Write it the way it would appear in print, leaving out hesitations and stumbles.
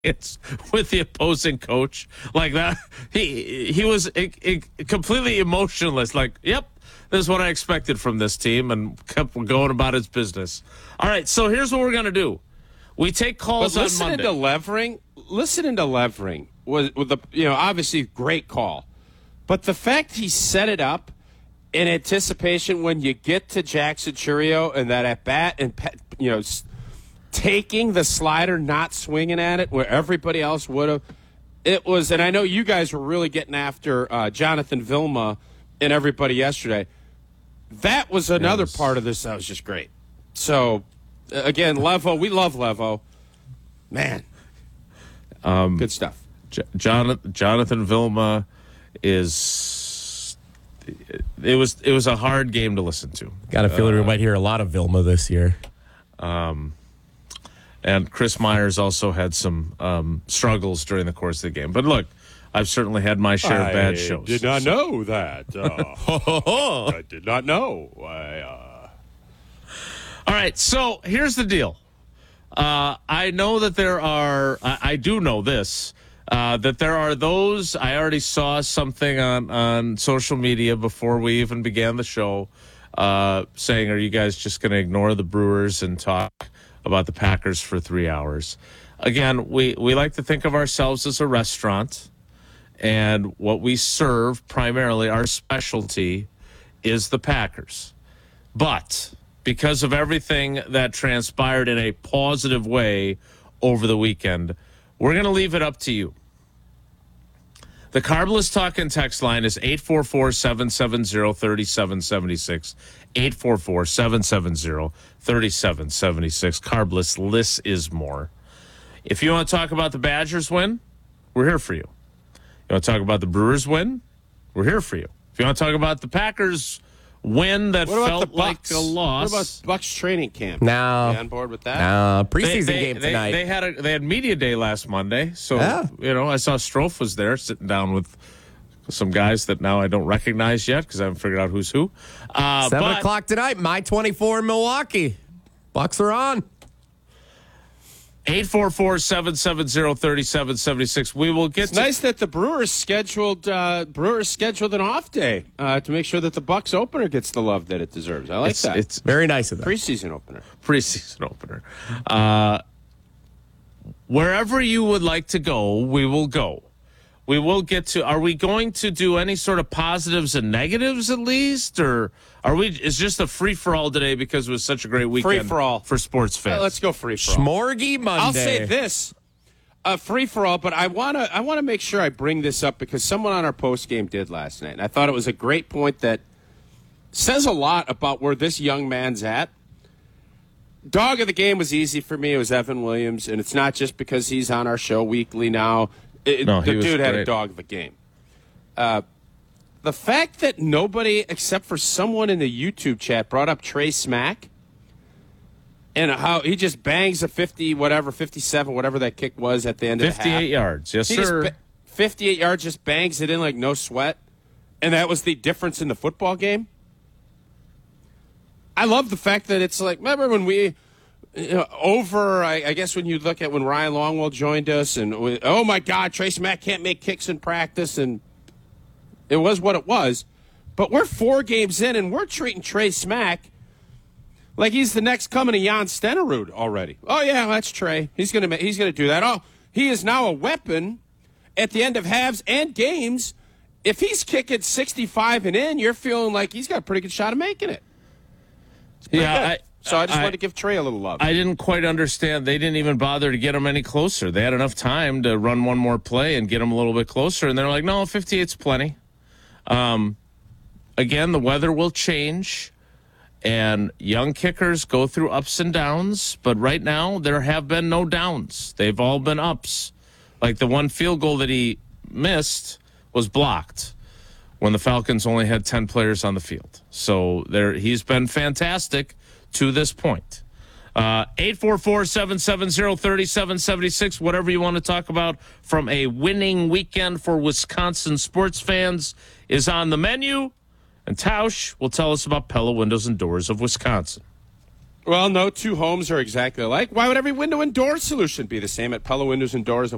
it's with the opposing coach like that. He was completely emotionless. Like, yep, this is what I expected from this team, and kept going about his business. All right, so here's what we're gonna do. We take calls on Monday. Listening to Levering was the obviously great call, but the fact he set it up in anticipation when you get to Jackson Churio and that at bat and taking the slider, not swinging at it where everybody else would have. It was, and I know you guys were really getting after Jonathan Vilma and everybody yesterday. That was another part of this that was just great. So, again, Levo, we love Levo. Man, good stuff. Jonathan Vilma is. It was a hard game to listen to. Got a feeling we might hear a lot of Vilma this year. And Chris Myers also had some struggles during the course of the game. But look, I've certainly had my share of bad shows. I did not know that. I did not know. All right, so here's the deal. I know that there are, I do know this, that there are those, I already saw something on social media before we even began the show saying, are you guys just going to ignore the Brewers and talk about the Packers for 3 hours? Again, we like to think of ourselves as a restaurant, and what we serve primarily, our specialty, is the Packers. But because of everything that transpired in a positive way over the weekend, we're going to leave it up to you. The Carbless Talk and Text line is 844-770-3776. 844-770-3776. Carbless, less is more. If you want to talk about the Badgers win, we're here for you. You want to talk about the Brewers win? We're here for you. If you want to talk about the Packers win that felt like a loss. What about Bucks training camp? No. Are you on board with that? No. Preseason game tonight. They had media day last Monday. So, I saw Strofe was there sitting down with some guys that now I don't recognize yet because I haven't figured out who's who. 7 o'clock tonight, my 24 in Milwaukee. Bucks are on. 844-770-3776. We will get. It's nice that the Brewers scheduled an off day to make sure that the Bucks opener gets the love that it deserves. I like that. It's very nice of them. Preseason opener. Wherever you would like to go, we will go. We will get to. Are we going to do any sort of positives and negatives at least, or are we? It's just a free for all today because it was such a great weekend. Free for all for sports fans. Let's go free for all. Smorgy Monday. I'll say this, free for all, but I wanna make sure I bring this up because someone on our post game did last night, and I thought it was a great point that says a lot about where this young man's at. Dog of the game was easy for me. It was Evan Williams, and it's not just because he's on our show weekly now. The dude had a dog of the game. The fact that nobody except for someone in the YouTube chat brought up Trey Smack and how he just bangs a 57, whatever that kick was at the end of the half. 58 yards, yes, sir. 58 yards, just bangs it in like no sweat. And that was the difference in the football game. I love the fact that it's like, remember when we... I guess when you look at when Ryan Longwell joined us and, oh, my God, Trey Smack can't make kicks in practice, and it was what it was. But we're 4 games in, and we're treating Trey Smack like he's the next coming of Jan Stenerud already. Oh, yeah, that's Trey. He's gonna do that. Oh, he is now a weapon at the end of halves and games. If he's kicking 65 and in, you're feeling like he's got a pretty good shot of making it. Yeah, So I just wanted to give Trey a little love. I didn't quite understand. They didn't even bother to get him any closer. They had enough time to run one more play and get him a little bit closer, and they're like, no, 58's plenty. Again, the weather will change, and young kickers go through ups and downs, but right now there have been no downs. They've all been ups. Like the one field goal that he missed was blocked when the Falcons only had 10 players on the field. So he's been fantastic to this point. 844-770-3776, whatever you want to talk about from a winning weekend for Wisconsin sports fans is on the menu. And Tausch will tell us about Pella Windows and Doors of Wisconsin. Well, no two homes are exactly alike. Why would every window and door solution be the same at Pella Windows and Doors of